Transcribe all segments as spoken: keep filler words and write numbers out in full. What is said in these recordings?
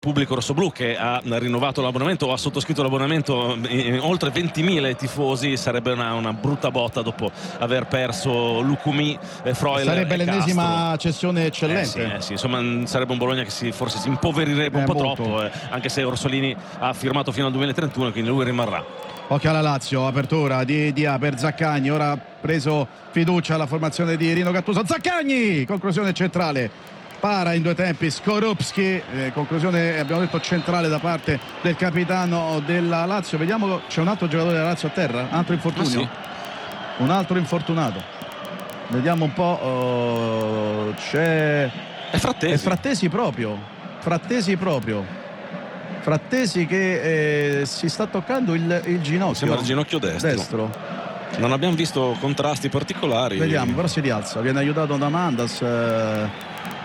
pubblico rossoblù che ha rinnovato l'abbonamento o ha sottoscritto l'abbonamento, eh, oltre ventimila tifosi. Sarebbe una, una brutta botta dopo aver perso Lucumí, eh, Freuler. Sarebbe l'ennesima Castro. cessione eccellente. Eh sì, eh sì, insomma sarebbe un Bologna che si, forse si impoverirebbe un eh, po' molto. troppo, eh, anche se Orsolini ha firmato fino al duemilatrentuno, quindi lui rimarrà. Occhio alla Lazio, apertura di Dia per Zaccagni, ora ha preso fiducia alla formazione di Rino Gattuso. Zaccagni, conclusione centrale. Para in due tempi Skorupski, eh, conclusione abbiamo detto centrale da parte del capitano della Lazio. Vediamo, c'è un altro giocatore della Lazio a terra, un altro infortunio, ah, sì. un altro infortunato. Vediamo un po', oh, c'è è Frattesi. è Frattesi proprio Frattesi proprio Frattesi che eh, si sta toccando il, il ginocchio. Sembra il ginocchio destro. destro. Non abbiamo visto contrasti particolari. Vediamo, però si rialza, viene aiutato da Mandas. Eh,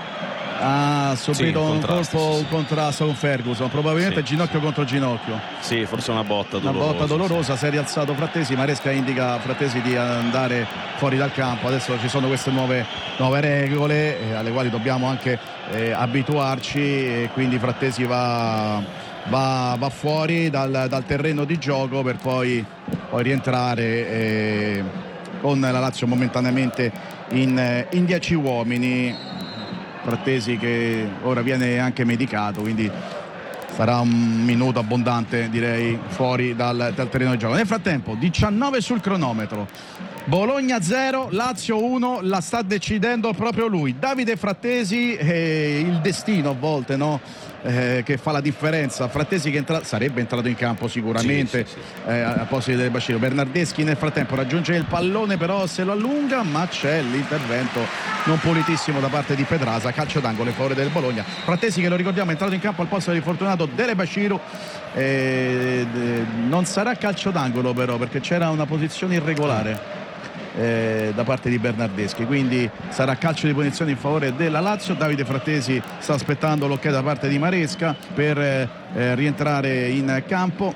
ha subito sì, un colpo, sì, un contrasto con Ferguson, probabilmente sì, ginocchio sì. contro ginocchio. Sì, forse una botta dolorosa. Una botta dolorosa, sì. Si è rialzato Frattesi, Maresca indica a Frattesi di andare fuori dal campo. Adesso ci sono queste nuove, nuove regole eh, alle quali dobbiamo anche eh, abituarci, e quindi Frattesi va, va, va fuori dal, dal terreno di gioco per poi, poi rientrare eh, con la Lazio momentaneamente in, in dieci uomini. Frattesi che ora viene anche medicato, quindi sarà un minuto abbondante, direi, fuori dal, dal terreno di gioco. Nel frattempo diciannove sul cronometro, Bologna zero, Lazio uno, la sta decidendo proprio lui, Davide Frattesi, e il destino a volte, no? Eh, che fa la differenza. Frattesi che entra- sarebbe entrato in campo sicuramente, sì, sì, sì. Eh, a posto di Del Bacino. Bernardeschi nel frattempo raggiunge il pallone, però se lo allunga, ma c'è l'intervento non pulitissimo da parte di Pedrasa, calcio d'angolo in favore del Bologna. Frattesi, che lo ricordiamo, è entrato in campo al posto del fortunato Del Bacino. Eh, non sarà calcio d'angolo però, perché c'era una posizione irregolare Eh, da parte di Bernardeschi, quindi sarà calcio di punizione in favore della Lazio. Davide Frattesi sta aspettando l'ok da parte di Maresca per eh, rientrare in campo.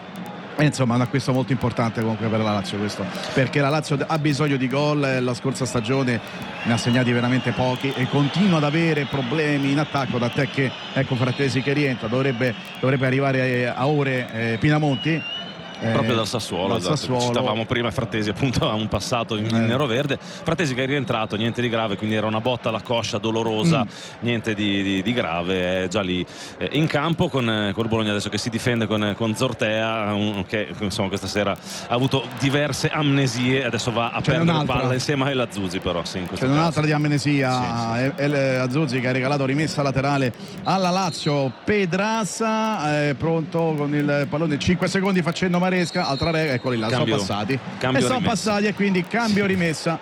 E insomma, un acquisto molto importante comunque per la Lazio questo, perché la Lazio ha bisogno di gol. La scorsa stagione ne ha segnati veramente pochi e continua ad avere problemi in attacco, da te che ecco Frattesi che rientra, dovrebbe, dovrebbe arrivare a ore eh, Pinamonti. Proprio dal Sassuolo, dal esatto, Sassuolo. Citavamo prima Frattesi, appunto, ha un passato in, in Eh. nero-verde. Frattesi che è rientrato, niente di grave, quindi era una botta alla coscia dolorosa, mm. niente di, di, di grave, è già lì eh, in campo con, eh, con il Bologna adesso che si difende con, con Zortea, un, che insomma questa sera ha avuto diverse amnesie, adesso va a C'è perdere un'altra. palla insieme a Lazzuzi, però sì, in questo c'è caso. un'altra di amnesia, sì, sì. È, è Azuzzi che ha regalato rimessa laterale alla Lazio. Pedrasa è pronto con il pallone, cinque secondi facendo Maresca, altra regola. Eccoli là, Cambio, sono passati cambio e sono rimessa. passati e quindi cambio rimessa.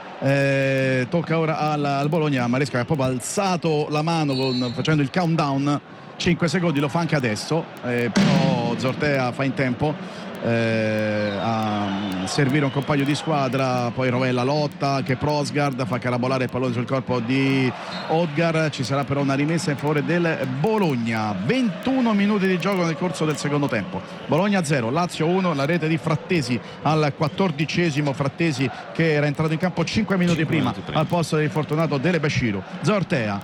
Eh, tocca ora al, al Bologna. Maresca che ha proprio alzato la mano con, facendo il countdown, cinque secondi, lo fa anche adesso, eh, però Zortea fa in tempo eh, a servire un compagno di squadra. Poi Rovella lotta, che Prosgard fa carabolare il pallone sul corpo di Odgar. Ci sarà però una rimessa in favore del Bologna. ventuno minuti di gioco nel corso del secondo tempo. Bologna zero, Lazio uno. La rete di Frattesi al quattordicesimo. Frattesi che era entrato in campo cinque minuti prima, minuti prima al posto dell'infortunato Dele Bashiru. Zortea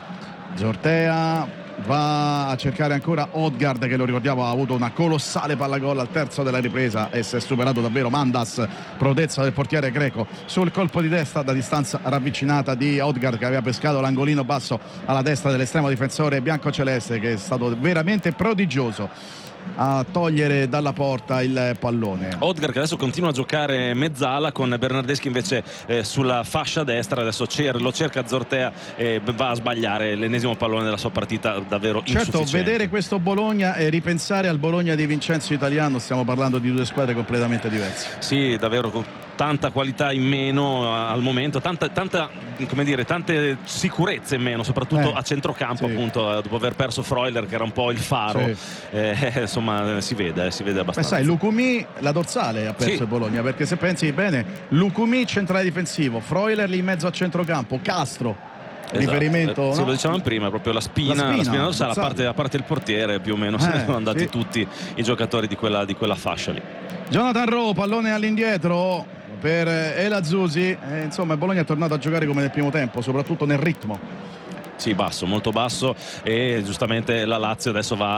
Zortea va a cercare ancora Odgaard, che lo ricordiamo ha avuto una colossale palla gol al terzo della ripresa e si è superato davvero Mandas, prodezza del portiere greco sul colpo di testa da distanza ravvicinata di Odgaard, che aveva pescato l'angolino basso alla destra dell'estremo difensore biancoceleste, che è stato veramente prodigioso a togliere dalla porta il pallone. Odgaard che adesso continua a giocare mezzala, con Bernardeschi invece eh, sulla fascia destra. Adesso cer- lo cerca Zortea e va a sbagliare l'ennesimo pallone della sua partita, davvero certo, insufficiente. vedere questo Bologna e ripensare al Bologna di Vincenzo Italiano, stiamo parlando di due squadre completamente diverse. Sì, davvero, con tanta qualità in meno al momento, tanta, tanta come dire, tante sicurezze in meno, soprattutto eh, a centrocampo, sì. appunto, dopo aver perso Freuler, che era un po' il faro. Sì. Eh, insomma, si vede, si vede abbastanza. Beh, sai, Lucumí la dorsale ha perso sì. il Bologna, perché se pensi bene, Lucumí centrale difensivo, Freuler lì in mezzo a centrocampo, Castro, esatto. riferimento, eh, sì, no? lo dicevamo prima, proprio la spina, la spina, la spina dorsale, a parte, a parte il portiere, più o meno eh, se ne sono andati sì. tutti i giocatori di quella, di quella fascia lì. Jonathan Rowe, pallone all'indietro per El Azzurri, eh, insomma il Bologna è tornato a giocare come nel primo tempo, soprattutto nel ritmo. Sì, basso, molto basso, e giustamente la Lazio adesso va